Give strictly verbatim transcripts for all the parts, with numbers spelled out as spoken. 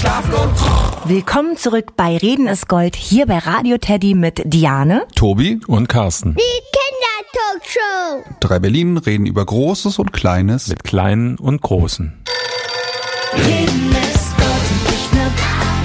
schlaf gut. Willkommen zurück bei Reden ist Gold, hier bei Radio Teddy mit Diane, Tobi und Carsten. Die Kindertalkshow. Drei Berlin reden über Großes und Kleines. Mit Kleinen und Großen. Reden ist Gold und nicht nur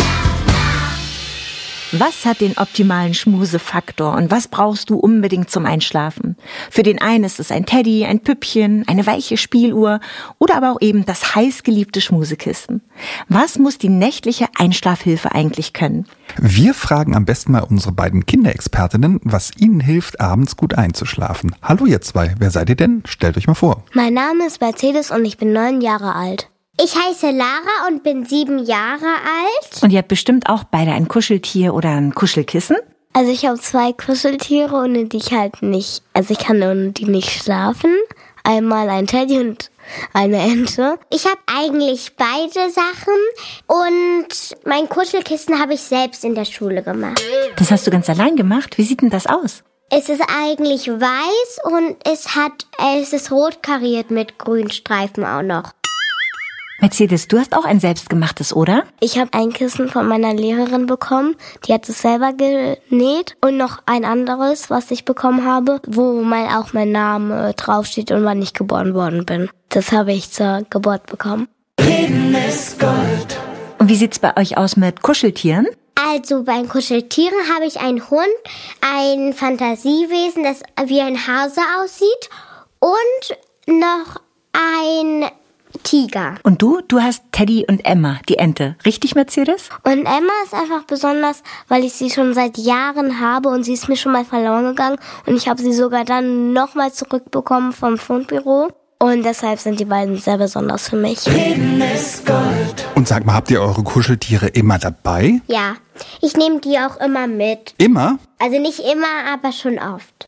was hat den optimalen Schmusefaktor und was brauchst du unbedingt zum Einschlafen? Für den einen ist es ein Teddy, ein Püppchen, eine weiche Spieluhr oder aber auch eben das heißgeliebte Schmusekissen. Was muss die nächtliche Einschlafhilfe eigentlich können? Wir fragen am besten mal unsere beiden Kinderexpertinnen, was ihnen hilft, abends gut einzuschlafen. Hallo ihr zwei, wer seid ihr denn? Stellt euch mal vor. Mein Name ist Mercedes und ich bin neun Jahre alt. Ich heiße Lara und bin sieben Jahre alt. Und ihr habt bestimmt auch beide ein Kuscheltier oder ein Kuschelkissen? Also ich habe zwei Kuscheltiere, ohne die ich halt nicht, also ich kann ohne die nicht schlafen. Einmal ein Teddy und eine Ente. Ich habe eigentlich beide Sachen und mein Kuschelkissen habe ich selbst in der Schule gemacht. Das hast du ganz allein gemacht? Wie sieht denn das aus? Es ist eigentlich weiß und es hat, es ist rot kariert mit grünen Streifen auch noch. Mercedes, du hast auch ein selbstgemachtes, oder? Ich habe ein Kissen von meiner Lehrerin bekommen, die hat es selber genäht und noch ein anderes, was ich bekommen habe, wo mein, auch mein Name draufsteht und wann ich geboren worden bin. Das habe ich zur Geburt bekommen. Reden ist Gold. Und wie sieht's bei euch aus mit Kuscheltieren? Also beim Kuscheltieren habe ich einen Hund, ein Fantasiewesen, das wie ein Hase aussieht und noch ein Tiger. Und du? Du hast Teddy und Emma, die Ente. Richtig, Mercedes? Und Emma ist einfach besonders, weil ich sie schon seit Jahren habe und sie ist mir schon mal verloren gegangen und ich habe sie sogar dann nochmal zurückbekommen vom Fundbüro. Und deshalb sind die beiden sehr besonders für mich. Reden ist Gold. Und sag mal, habt ihr eure Kuscheltiere immer dabei? Ja, ich nehme die auch immer mit. Immer? Also nicht immer, aber schon oft.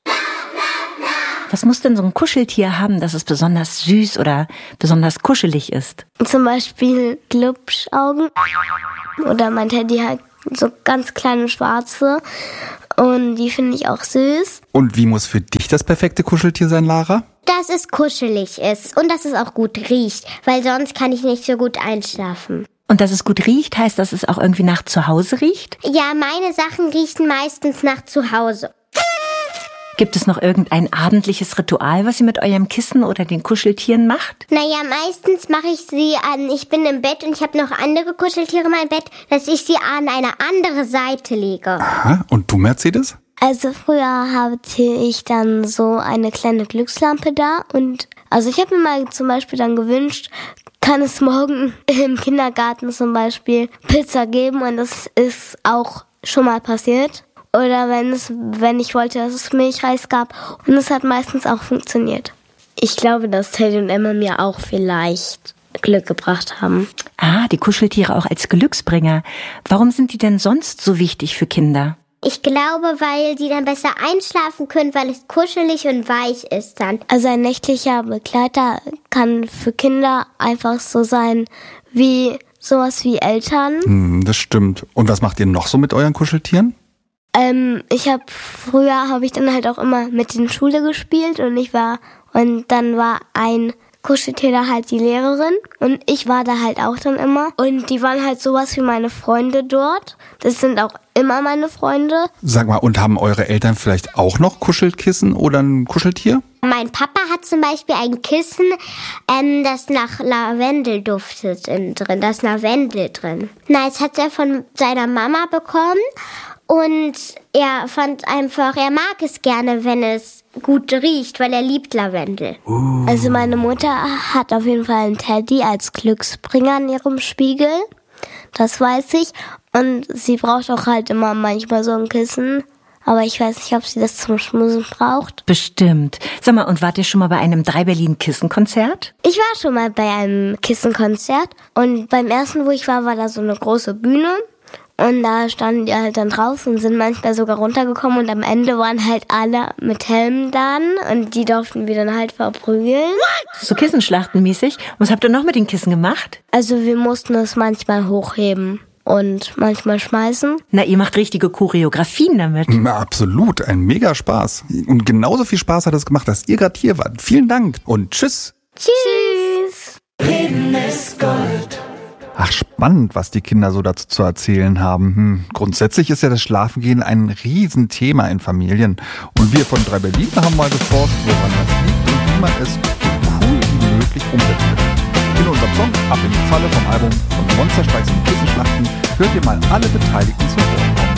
Was muss denn so ein Kuscheltier haben, dass es besonders süß oder besonders kuschelig ist? Zum Beispiel Glubschaugen. Oder mein Teddy hat so ganz kleine schwarze. Und die finde ich auch süß. Und wie muss für dich das perfekte Kuscheltier sein, Lara? Dass es kuschelig ist und dass es auch gut riecht. Weil sonst kann ich nicht so gut einschlafen. Und dass es gut riecht, heißt, dass es auch irgendwie nach zu Hause riecht? Ja, meine Sachen riechen meistens nach zu Hause. Gibt es noch irgendein abendliches Ritual, was ihr mit eurem Kissen oder den Kuscheltieren macht? Naja, meistens mache ich sie an, ich bin im Bett und ich habe noch andere Kuscheltiere in meinem Bett, dass ich sie an eine andere Seite lege. Aha, und du, Mercedes? Also früher hatte ich dann so eine kleine Glückslampe da und also ich habe mir mal zum Beispiel dann gewünscht, kann es morgen im Kindergarten zum Beispiel Pizza geben und das ist auch schon mal passiert. Oder wenn es, wenn ich wollte, dass es Milchreis gab. Und es hat meistens auch funktioniert. Ich glaube, dass Teddy und Emma mir auch vielleicht Glück gebracht haben. Ah, die Kuscheltiere auch als Glücksbringer. Warum sind die denn sonst so wichtig für Kinder? Ich glaube, weil die dann besser einschlafen können, weil es kuschelig und weich ist dann. Also ein nächtlicher Begleiter kann für Kinder einfach so sein wie sowas wie Eltern. Hm, das stimmt. Und was macht ihr noch so mit euren Kuscheltieren? Ähm, ich habe früher habe ich dann halt auch immer mit in Schule gespielt und ich war und dann war ein Kuscheltier da halt die Lehrerin und ich war da halt auch dann immer und die waren halt sowas wie meine Freunde dort. Das sind auch immer meine Freunde. Sag mal, und haben eure Eltern vielleicht auch noch Kuschelkissen oder ein Kuscheltier? Mein Papa hat zum Beispiel ein Kissen, ähm, das nach Lavendel duftet innen drin, da ist Lavendel drin. Na, das hat er von seiner Mama bekommen. Und er fand einfach, er mag es gerne, wenn es gut riecht, weil er liebt Lavendel. Uh. Also meine Mutter hat auf jeden Fall einen Teddy als Glücksbringer in ihrem Spiegel. Das weiß ich. Und sie braucht auch halt immer manchmal so ein Kissen. Aber ich weiß nicht, ob sie das zum Schmusen braucht. Bestimmt. Sag mal, und wart ihr schon mal bei einem drei Berlin Kissenkonzert? Ich war schon mal bei einem Kissenkonzert. Und beim ersten, wo ich war, war da so eine große Bühne. Und da standen die halt dann drauf und sind manchmal sogar runtergekommen. Und am Ende waren halt alle mit Helmen dann. Und die durften wir dann halt verprügeln. So Kissenschlachtenmäßig. Was habt ihr noch mit den Kissen gemacht? Also wir mussten es manchmal hochheben und manchmal schmeißen. Na, ihr macht richtige Choreografien damit. Na, absolut, ein mega Spaß. Und genauso viel Spaß hat es gemacht, dass ihr gerade hier wart. Vielen Dank und tschüss. Tschüss. Reden ist Gold. Ach, spannend, was die Kinder so dazu zu erzählen haben. Hm. Grundsätzlich ist ja das Schlafengehen ein Riesenthema in Familien. Und wir von drei Berlin haben mal geforscht, woran das liegt und wie man es so cool wie möglich umsetzen will. In unserem Song Ab in die Falle vom Album von Monsterstreiks und Kissenschlachten hört ihr mal alle Beteiligten zu Wort.